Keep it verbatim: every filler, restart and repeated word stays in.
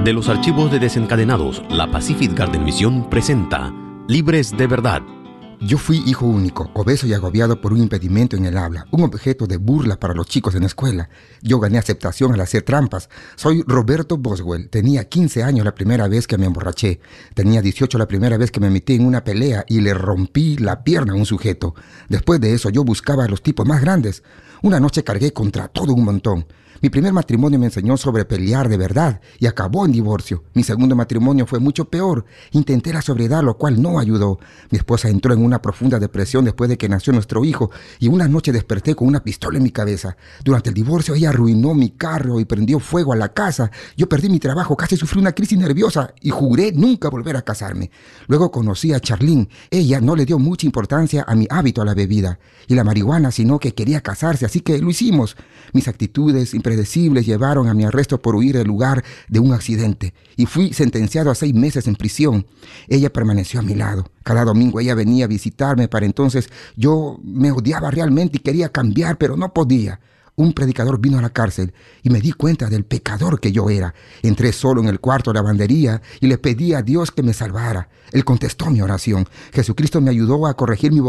De los archivos de Desencadenados, la Pacific Garden Mission presenta Libres de Verdad. Yo fui hijo único, obeso y agobiado por un impedimento en el habla, un objeto de burla para los chicos en la escuela. Yo gané aceptación al hacer trampas. Soy Roberto Boswell. Tenía quince años la primera vez que me emborraché. Tenía dieciocho la primera vez que me metí en una pelea y le rompí la pierna a un sujeto. Después de eso yo buscaba a los tipos más grandes. Una noche cargué contra todo un montón. Mi primer matrimonio me enseñó sobre pelear de verdad y acabó en divorcio. Mi segundo matrimonio fue mucho peor. Intenté la sobriedad, lo cual no ayudó. Mi esposa entró en una profunda depresión después de que nació nuestro hijo y una noche desperté con una pistola en mi cabeza. Durante el divorcio ella arruinó mi carro y prendió fuego a la casa. Yo perdí mi trabajo, casi sufrí una crisis nerviosa y juré nunca volver a casarme. Luego conocí a Charlene. Ella no le dio mucha importancia a mi hábito a la bebida y la marihuana, sino que quería casarse, así que lo hicimos. Mis actitudes impredecibles llevaron a mi arresto por huir del lugar de un accidente y fui sentenciado a seis meses en prisión. Ella permaneció a mi lado. Cada domingo ella venía a visitarme. Para entonces yo me odiaba realmente y quería cambiar, pero no podía. Un predicador vino a la cárcel y me di cuenta del pecador que yo era. Entré solo en el cuarto de lavandería y le pedí a Dios que me salvara. Él contestó mi oración. Jesucristo me ayudó a corregir mi